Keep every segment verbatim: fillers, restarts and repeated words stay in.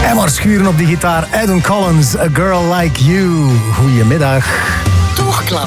En maar schuren op die gitaar. Adam Collins, A Girl Like You. Goedemiddag. Doorklap.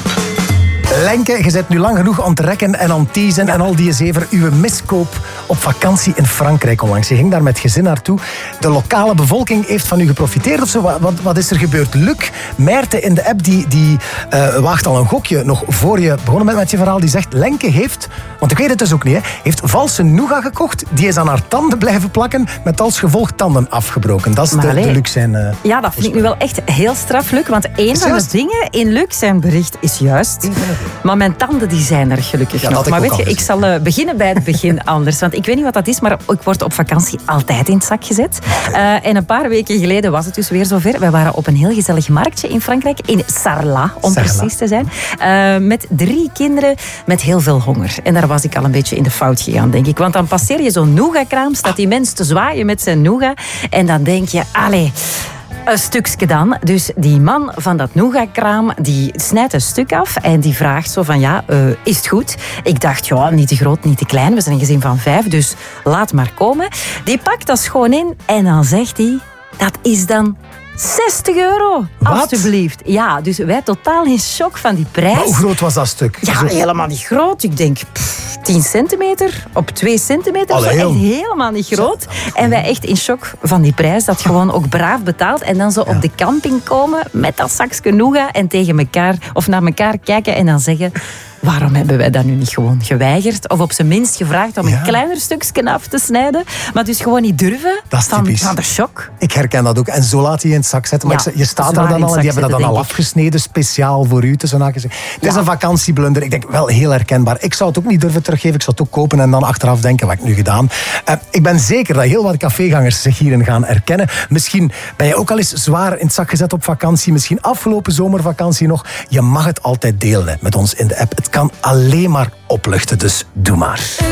Lenke, je bent nu lang genoeg aan het rekken en aan het teasen en al die zever. Uw miskoop op vakantie in Frankrijk onlangs. Je ging daar met gezin naartoe. De lokale bevolking heeft van u geprofiteerd of zo. Wat, wat, wat is er gebeurd? Luc Meijerte in de app, die, die uh, waagt al een gokje nog voor je begonnen bent met je verhaal. Die zegt, Lenke heeft, want ik weet het dus ook niet, hè, heeft valse nougat gekocht. Die is aan haar tanden blijven plakken met als gevolg tanden afgebroken. Dat is de, de Luc zijn... Uh, ja, dat vind ik nu wel echt heel straf, Luc. Want een van de dingen in Luc zijn bericht is juist... Maar mijn tanden die zijn er gelukkig ja, nog. Maar weet je, ik zal uh, beginnen bij het begin anders. Want ik weet niet wat dat is, maar ik word op vakantie altijd in het zak gezet. Uh, en een paar weken geleden was het dus weer zover. Wij waren op een heel gezellig marktje in Frankrijk. In Sarlat, om Sarlat. precies te zijn. Uh, met drie kinderen met heel veel honger. En daar was ik al een beetje in de fout gegaan, denk ik. Want dan passeer je zo'n nougatkraam, staat die mens te zwaaien met zijn nougat. En dan denk je, allee... Een stukje dan. Dus die man van dat nougatkraam, die snijdt een stuk af en die vraagt zo van, ja, uh, is het goed? Ik dacht, ja, niet te groot, niet te klein. We zijn een gezin van vijf, dus laat maar komen. Die pakt dat gewoon in en dan zegt hij, dat is dan zestig euro, Wat? Alsjeblieft. Ja, dus wij totaal in shock van die prijs. Maar hoe groot was dat stuk? Ja, Zo... helemaal niet groot. Ik denk pff, tien centimeter op twee centimeter. Allee, zo echt helemaal niet groot. En wij echt in shock van die prijs. Dat gewoon ook braaf betaald. En dan zo op ja. de camping komen met dat zakje nougat en tegen elkaar of naar elkaar kijken en dan zeggen... Waarom hebben wij dat nu niet gewoon geweigerd? Of op zijn minst gevraagd om ja. een kleiner stukje af te snijden. Maar dus gewoon niet durven. Dat is van, typisch. van de shock. Ik herken dat ook. En zo laat hij in het zak zetten. Maar Ja, je staat daar dan al en die hebben dat dan al afgesneden. Speciaal voor u. Tussen haakjes. Het is ja. een vakantieblunder. Ik denk wel heel herkenbaar. Ik zou het ook niet durven teruggeven. Ik zou het ook kopen en dan achteraf denken, wat heb ik nu gedaan? Uh, ik ben zeker dat heel wat cafégangers zich hierin gaan herkennen. Misschien ben je ook al eens zwaar in het zak gezet op vakantie. Misschien afgelopen zomervakantie nog. Je mag het altijd delen met ons in de app. Het kan alleen maar opluchten, dus doe maar.